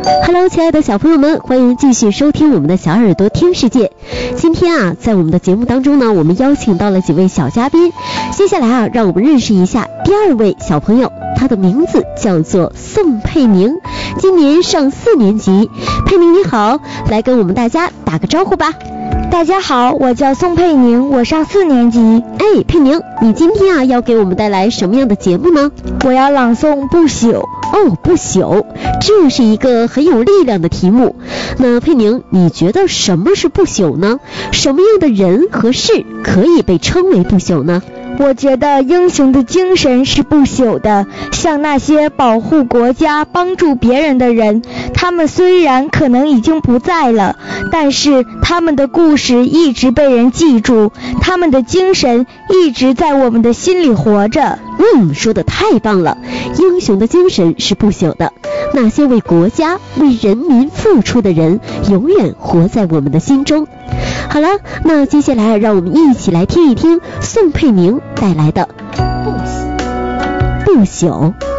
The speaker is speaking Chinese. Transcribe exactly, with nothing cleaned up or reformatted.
Hello， 亲爱的小朋友们，欢迎继续收听我们的小耳朵听世界。今天啊，在我们的节目当中呢，我们邀请到了几位小嘉宾。接下来啊，让我们认识一下第二位小朋友，他的名字叫做宋佩宁，今年上四年级。佩宁你好，来跟我们大家打个招呼吧。 大家好，我叫宋佩宁，我上四年级。 哎，佩宁，你今天啊要给我们带来什么样的节目呢？ 我要朗诵不朽。 哦，不朽，这是一个很有力量的题目。那佩宁，你觉得什么是不朽呢？什么样的人和事可以被称为不朽呢？ 我觉得英雄的精神是不朽的，像那些保护国家、帮助别人的人，他们虽然可能已经不在了，但是他们的故事一直被人记住，他们的精神一直在我们的心里活着。 嗯，说得太棒了，英雄的精神是不朽的，那些为国家、为人民付出的人，永远活在我们的心中。好了，那接下来让我们一起来听一听宋佩宁带来的不朽。